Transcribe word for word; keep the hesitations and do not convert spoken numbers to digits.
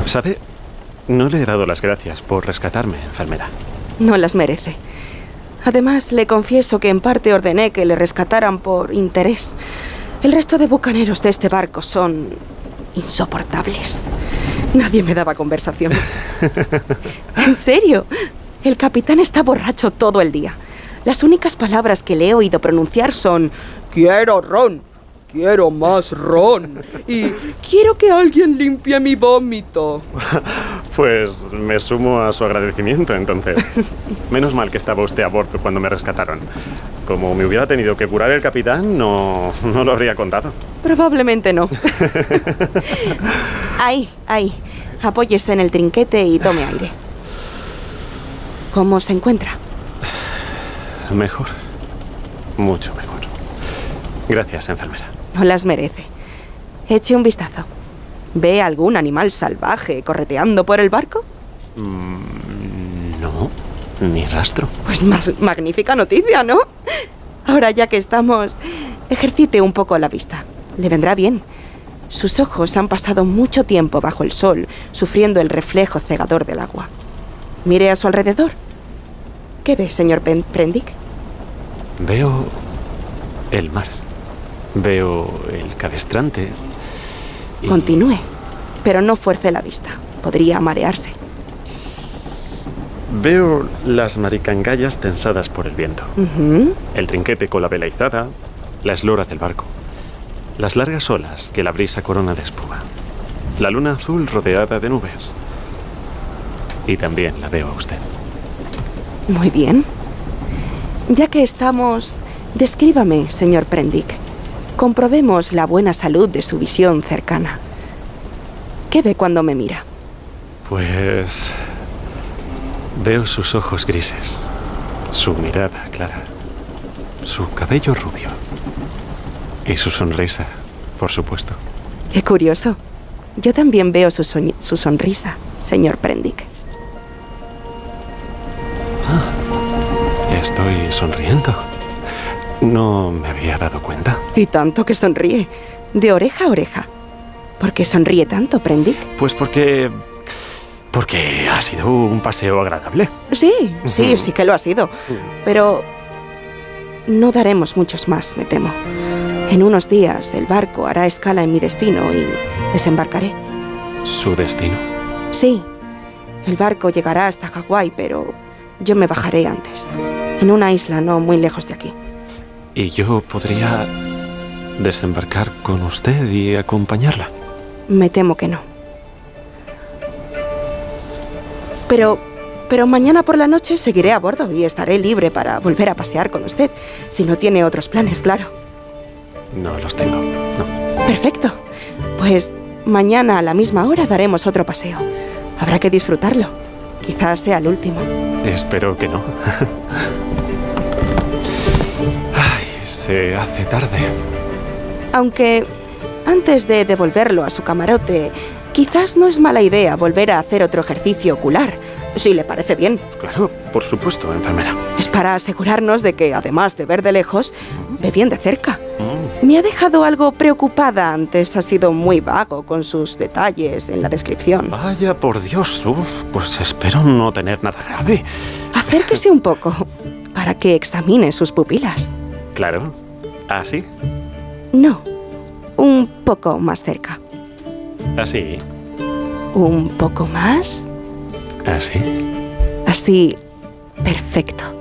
¿Sabe? No le he dado las gracias por rescatarme, enfermera. No las merece. Además, le confieso que en parte ordené que le rescataran por interés. El resto de bucaneros de este barco son insoportables. Nadie me daba conversación. En serio, el capitán está borracho todo el día. Las únicas palabras que le he oído pronunciar son «Quiero ron, quiero más ron» y «Quiero que alguien limpie mi vómito». Pues me sumo a su agradecimiento, entonces. Menos mal que estaba usted a bordo cuando me rescataron. Como me hubiera tenido que curar el capitán, no, no lo habría contado. Probablemente no. Ahí, ahí. Apóyese en el trinquete y tome aire. ¿Cómo se encuentra? Mejor. Mucho mejor. Gracias, enfermera. No las merece. Eche un vistazo. ¿Ve algún animal salvaje correteando por el barco? Mm, no, ni rastro. Pues más magnífica noticia, ¿no? Ahora ya que estamos, ejercite un poco la vista. Le vendrá bien. Sus ojos han pasado mucho tiempo bajo el sol, sufriendo el reflejo cegador del agua. Mire a su alrededor. ¿Qué ve, señor Prendick? Veo el mar. Veo el cabestrante. Y... Continúe, pero no fuerce la vista. Podría marearse. Veo las maricangallas tensadas por el viento. Uh-huh. El trinquete con la vela izada, la eslora del barco. Las largas olas que la brisa corona de espuma. La luna azul rodeada de nubes. Y también la veo a usted. Muy bien. Ya que estamos, descríbame, señor Prendick. Comprobemos la buena salud de su visión cercana. ¿Qué ve cuando me mira? Pues... veo sus ojos grises, su mirada clara, su cabello rubio y su sonrisa, por supuesto. Qué curioso. Yo también veo su, so su sonrisa, señor Prendick. Ah, estoy sonriendo. No me había dado cuenta. Y tanto que sonríe, de oreja a oreja. ¿Por qué sonríe tanto, Prendick? Pues porque... porque ha sido un paseo agradable. Sí, sí, uh-huh. sí que lo ha sido. Pero no daremos muchos más, me temo. En unos días el barco hará escala en mi destino y desembarcaré. ¿Su destino? Sí. El barco llegará hasta Hawái, pero yo me bajaré antes. En una isla no muy lejos de aquí. ¿Y yo podría desembarcar con usted y acompañarla? Me temo que no. Pero, pero mañana por la noche seguiré a bordo y estaré libre para volver a pasear con usted, si no tiene otros planes, claro. No los tengo, no. Perfecto. Pues mañana a la misma hora daremos otro paseo. Habrá que disfrutarlo. Quizás sea el último. Espero que no. Ay, se hace tarde. Aunque antes de devolverlo a su camarote, quizás no es mala idea volver a hacer otro ejercicio ocular, si le parece bien. Claro, por supuesto, enfermera. Es para asegurarnos de que, además de ver de lejos, ve bien de cerca. Mm. Me ha dejado algo preocupada antes. Ha sido muy vago con sus detalles en la descripción. Vaya, por Dios. Uf, pues espero no tener nada grave. Acérquese un poco para que examine sus pupilas. Claro. ¿Así? No, un poco más cerca. ¿Así? ¿Un poco más? ¿Así? Así, perfecto.